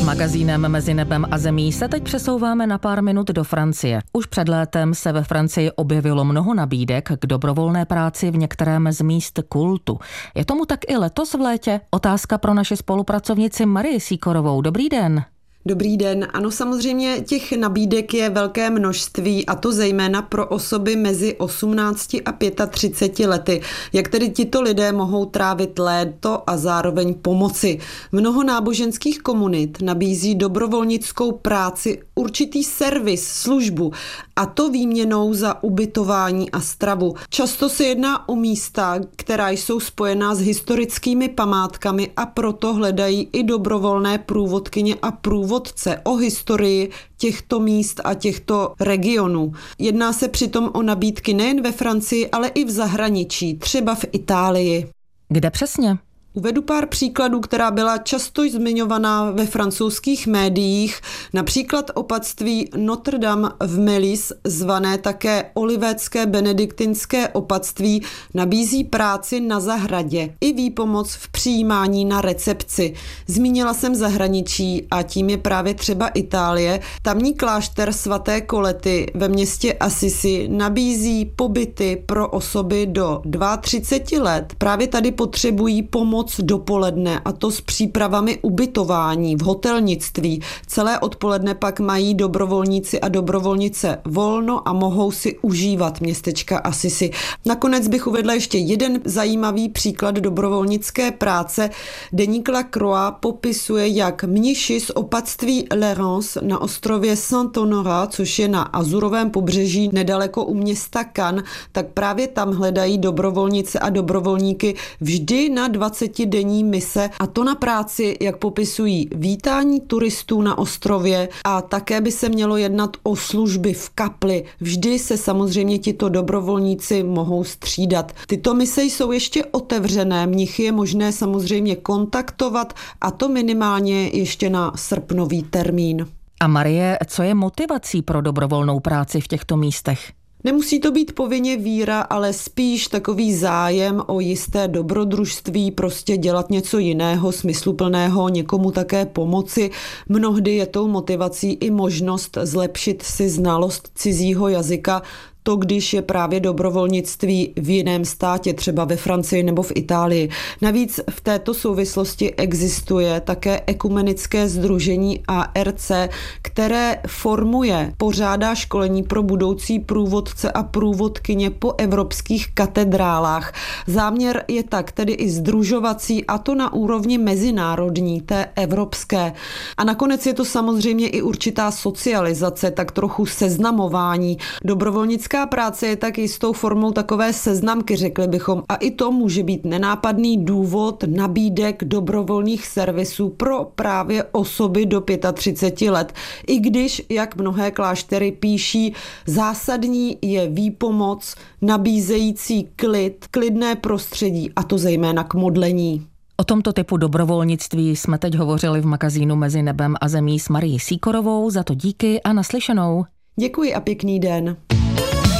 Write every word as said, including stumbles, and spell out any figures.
Magazínem Mezi nebem a zemí se teď přesouváme na pár minut do Francie. Už před létem se ve Francii objevilo mnoho nabídek k dobrovolné práci v některém z míst kultu. Je tomu tak i letos v létě? Otázka pro naši spolupracovnici Marii Sýkorovou. Dobrý den. Dobrý den. Ano, samozřejmě těch nabídek je velké množství a to zejména pro osoby mezi osmnácti a třiceti pěti lety. Jak tedy tito lidé mohou trávit léto a zároveň pomoci? Mnoho náboženských komunit nabízí dobrovolnickou práci, určitý servis, službu a to výměnou za ubytování a stravu. Často se jedná o místa, která jsou spojená s historickými památkami a proto hledají i dobrovolné průvodkyně a průvodce o historii těchto míst a těchto regionů. Jedná se přitom o nabídky nejen ve Francii, ale i v zahraničí, třeba v Itálii. Kde přesně? Uvedu pár příkladů, která byla často zmiňovaná ve francouzských médiích, například opatství Notre Dame v Melis, zvané také Olivécké benediktinské opatství, nabízí práci na zahradě i výpomoc v přijímání na recepci. Zmínila jsem zahraničí a tím je právě třeba Itálie. Tamní klášter svaté Kolety ve městě Assisi nabízí pobyty pro osoby do třiceti dvou let. Právě tady potřebují pomoc dopoledne a to s přípravami ubytování v hotelnictví. Celé odpoledne pak mají dobrovolníci a dobrovolnice volno a mohou si užívat městečka Assisi. Nakonec bych uvedla ještě jeden zajímavý příklad dobrovolnické práce. Deník La Croix popisuje, jak mniši z opatství Lérens na ostrově Saint-Honorat, což je na Azurovém pobřeží nedaleko u města Cannes, tak právě tam hledají dobrovolnice a dobrovolníky vždy na dvacetidenní mise a to na práci, jak popisují, vítání turistů na ostrově a také by se mělo jednat o služby v kapli. Vždy se samozřejmě tito dobrovolníci mohou střídat. Tyto mise jsou ještě otevřené, mnichy je možné samozřejmě kontaktovat a to minimálně ještě na srpnový termín. A Marie, co je motivací pro dobrovolnou práci v těchto místech? Nemusí to být povinně víra, ale spíš takový zájem o jisté dobrodružství, prostě dělat něco jiného, smysluplného, někomu také pomoci. Mnohdy je tou motivací i možnost zlepšit si znalost cizího jazyka, to když je právě dobrovolnictví v jiném státě, třeba ve Francii nebo v Itálii. Navíc v této souvislosti existuje také ekumenické sdružení A R C, které formuje, pořádá školení pro budoucí průvodce a průvodkyně po evropských katedrálách. Záměr je tak tedy i sdružovací, a to na úrovni mezinárodní, té evropské. A nakonec je to samozřejmě i určitá socializace, tak trochu seznamování. Dobrovolnická práce je tak jistou formou takové seznamky, řekli bychom, a i to může být nenápadný důvod nabídek dobrovolných servisů pro právě osoby do třiceti pěti let. I když, jak mnohé kláštery píší, zásadní je výpomoc nabízející klid, klidné prostředí, a to zejména k modlení. O tomto typu dobrovolnictví jsme teď hovořili v magazínu Mezi nebem a zemí s Marií Sýkorovou, za to díky a naslyšenou. Děkuji a pěkný den.